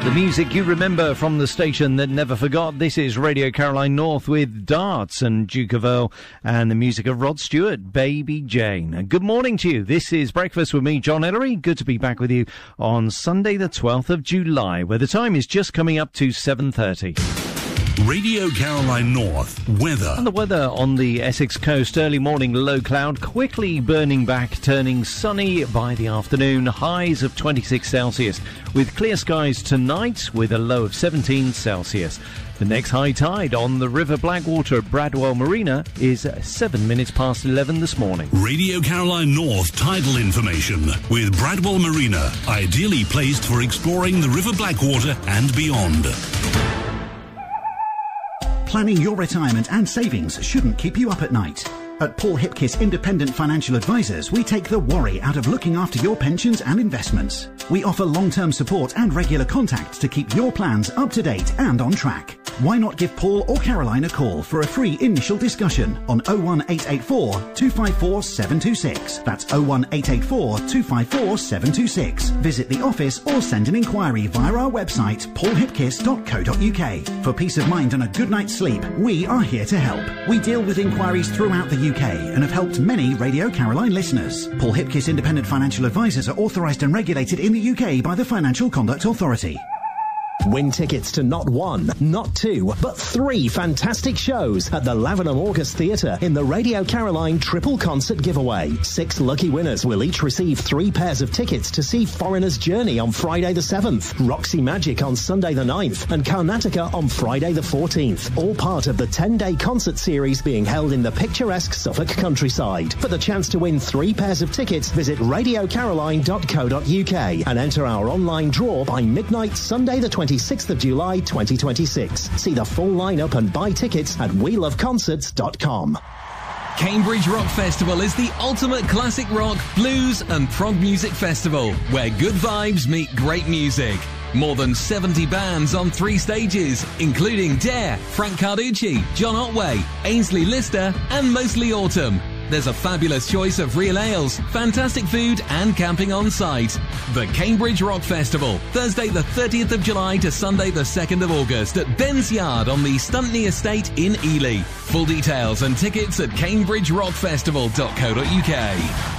The music you remember from the station that never forgot. This is Radio Caroline North with Darts and Duke of Earl and the music of Rod Stewart, Baby Jane. And good morning to you. This is Breakfast with me, John Ellery. Good to be back with you on Sunday the 12th of July, where the time is just coming up to 7:30. Radio Caroline North weather. And the weather on the Essex coast, early morning low cloud, quickly burning back, turning sunny by the afternoon, highs of 26 Celsius, with clear skies tonight with a low of 17 Celsius. The next high tide on the River Blackwater at Bradwell Marina is 7 minutes past 11 this morning. Radio Caroline North tidal information with Bradwell Marina, ideally placed for exploring the River Blackwater and beyond. Planning your retirement and savings shouldn't keep you up at night. At Paul Hipkiss Independent Financial Advisors, we take the worry out of looking after your pensions and investments. We offer long-term support and regular contact to keep your plans up to date and on track. Why not give Paul or Caroline a call for a free initial discussion on 01884 254 726. That's 01884 254 726. Visit the office or send an inquiry via our website paulhipkiss.co.uk. For peace of mind and a good night's sleep, we are here to help. We deal with inquiries throughout the UK and have helped many Radio Caroline listeners. Paul Hipkiss Independent Financial Advisors are authorised and regulated in the UK by the Financial Conduct Authority. Win tickets to not one, not two, but three fantastic shows at the Lavenham August Theatre in the Radio Caroline Triple Concert Giveaway. 6 lucky winners will each receive 3 pairs of tickets to see Foreigner's Journey on Friday the 7th, Roxy Magic on Sunday the 9th, and Karnataka on Friday the 14th. All part of the 10-day concert series being held in the picturesque Suffolk countryside. For the chance to win 3 pairs of tickets, visit radiocaroline.co.uk and enter our online draw by midnight Sunday the 26th of July 2026. See the full lineup and buy tickets at weloveconcerts.com. Cambridge Rock Festival is the ultimate classic rock, blues and prog music festival where good vibes meet great music. More than 70 bands on 3 stages, including Dare, Frank Carducci, John Otway, Ainsley Lister and Mostly Autumn. There's a fabulous choice of real ales, fantastic food and camping on site. The Cambridge Rock Festival, Thursday the 30th of July to Sunday the 2nd of August at Ben's Yard on the Stuntney Estate in Ely. Full details and tickets at cambridgerockfestival.co.uk.